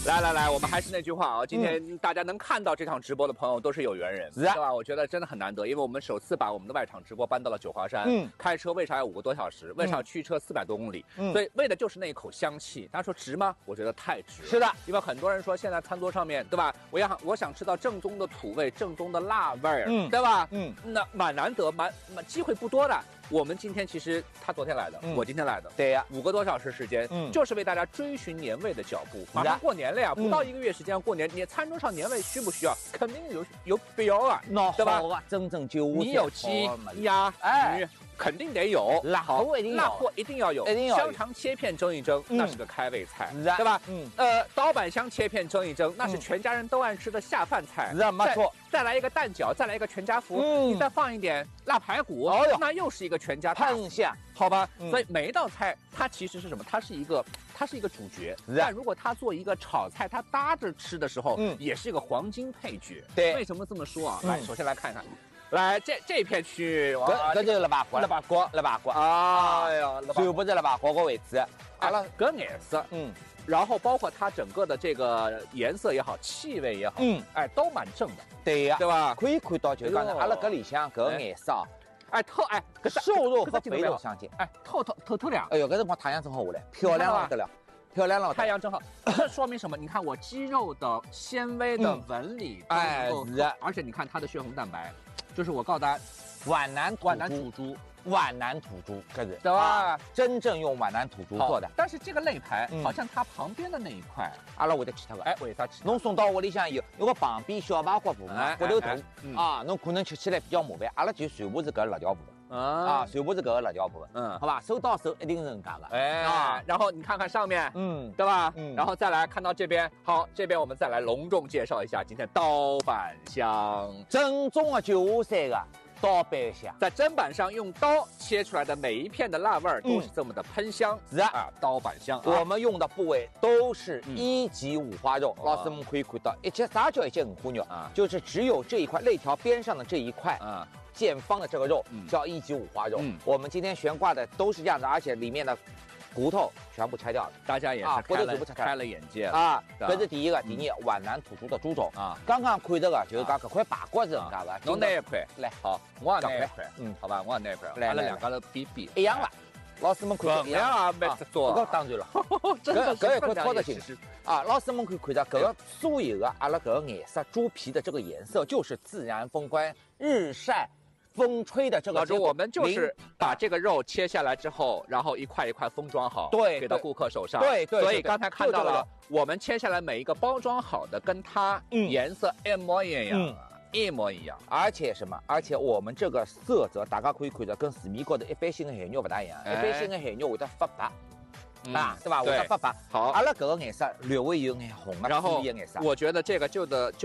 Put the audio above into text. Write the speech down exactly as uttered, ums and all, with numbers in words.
来来来，我们还是那句话啊，今天大家能看到这场直播的朋友都是有缘人， 是啊， 对吧？我觉得真的很难得，因为我们首次把我们的外场直播搬到了九华山， 嗯， 开车为啥要五个多小时？为啥要驱车四百多公里？ 嗯， 所以为的就是那一口香气。大家说值吗？我觉得太值了。 是的， 因为很多人说现在餐桌上面，对吧？我要我想吃到正宗的土味，正宗的辣味儿， 嗯， 对吧？ 嗯， 那蛮难得，蛮蛮机会不多的。我们今天其实他昨天来的， 嗯、 我今天来的， 对呀、啊， 五个多小时时间， 嗯， 就是为大家追寻年味的脚步。马上过年了呀， 嗯、 不到一个月时间过年，你餐桌上年味需不需要？肯定有有必要啊，对吧？ 整整九你有鸡、鸭、 哎、 鱼，肯定得有。 辣货一定有， 辣货一定要有， 一定要香肠切片蒸一蒸， 嗯、 那是个开胃菜， 是对吧？ 嗯， 呃，刀板香切片蒸一蒸，那是全家人都爱吃的下饭菜。 是没错。 再来一个蛋饺，再来一个全家福， 嗯， 你再放一点辣排骨， 哦哟， 那又是一个全家很香， 好吧？ 嗯、 所以每一道菜它其实是什么？它是一个，它是一个主角。但如果它做一个炒菜，它搭着吃的时候，嗯，也是一个黄金配角。 对， 为什么这么说啊？ 嗯、 来，首先来看看，来这这片区域， 搿搿就是腊八锅， 腊八锅， 腊八锅。 哎呀， 全部在腊八锅个位置。 好了，搿颜色， 嗯。 然后包括它整个的这个颜色也好，气味也好， 嗯， 哎，都蛮正的， 对呀， 对吧？ 可以看到，就是讲阿拉搿里向搿个颜色啊， 哎透哎， 瘦肉和肥肉相间， 哎透透透透亮。 哎呦，搿辰光太阳正好下来，漂亮了得了，漂亮了， 太阳正好，这说明什么？你看我鸡肉的纤维的纹理， 哎，是， 而且你看它的血红蛋白，就是我告诉大家， 皖南皖南土猪。 皖南土猪，搿是对吧、 啊？真正用皖南土猪做的。 但是这个肋排、嗯、好像它旁边的那一块， 阿拉会得去脱个。 哎，为啥去？ 侬送到屋里向有，有个旁边小排骨部分，骨头大、 嗯、 啊，侬可能吃起来比较麻烦。阿拉就全部是搿辣条部分。啊，啊全部是搿个辣条部分。嗯，好吧，手到手一定是人家的。 哎啊，然后你看看上面，嗯，对吧？嗯，然后再来看到这边，好，这边我们再来隆重介绍一下今天刀板香， 正宗的九华山的。刀板香， 在砧板上用刀切出来的每一片的辣味儿都是这么的喷香。 是啊， 啊，刀板香、啊， 我们用的部位都是一级五花肉。嗯、老师们可以看到，一节啥叫一节五花肉啊？就是只有这一块肋条边上的这一块啊，见方的这个肉、嗯、叫一级五花肉。嗯、我们今天悬挂的都是这样的，而且里面的骨头全部拆掉了， 大家也是开了、啊、开了眼界啊！这是第一个，第二，皖南土猪的猪种啊。刚刚看这个就是讲这块八骨是人家的， 侬那一块来， 好，我那一块，嗯，好吧，我那一块， 来， 阿拉两家头比比一样了。老师们看一样啊，没得做。 这个当然了，搿搿一块操得进去啊！老师们可以看到，搿个所有的阿拉搿个颜色，猪皮的这个颜色就是自然风干、日晒。风吹的这个， 老周，我们就是把这个肉切下来之后，然后一块一块封装好， 对， 给到顾客手上。 对对。 所以刚才看到了，我们切下来每一个包装好的，跟它颜色一模一样，嗯、一模一样。 而且什么？而且我们这个色泽，大家可以看到，跟市面高头一般性的海肉不大一样。一般性的海肉会得发白。啊，对吧？会得发白。 好， 阿拉搿个颜色略微有眼红啊， 然后颜色。 我觉得这个就的就。